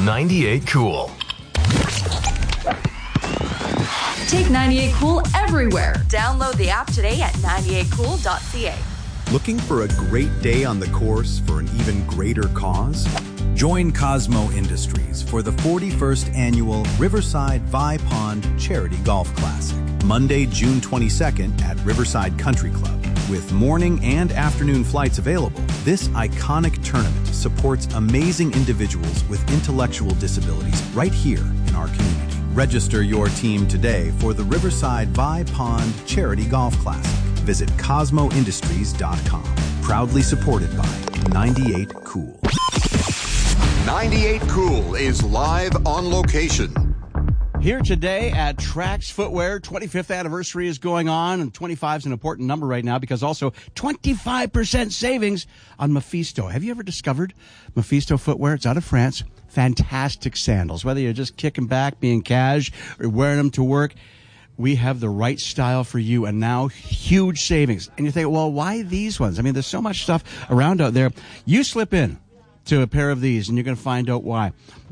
98 Cool. Take 98 Cool everywhere. Download the app today at 98cool.ca. Looking for a great day on the course for an even greater cause? Join Cosmo Industries for the 41st Annual Riverside Vi Pond Charity Golf Classic, Monday, June 22nd at Riverside Country Club. With morning and afternoon flights available, this iconic tournament supports amazing individuals with intellectual disabilities right here in our community. Register your team today for the Riverside Vi Pond Charity Golf Classic. Visit CosmoIndustries.com. Proudly supported by 98 Cool. 98 Cool is live on location. Here today at Trax Footwear, 25th anniversary is going on, and 25 is an important number right now because also 25% savings on Mephisto. Have you ever discovered Mephisto Footwear? It's out of France. Fantastic sandals. Whether you're just kicking back, being cash, or wearing them to work, we have the right style for you, and now huge savings. And you think, well, why these ones? I mean, there's so much stuff around out there. You slip in to a pair of these, and you're going to find out why.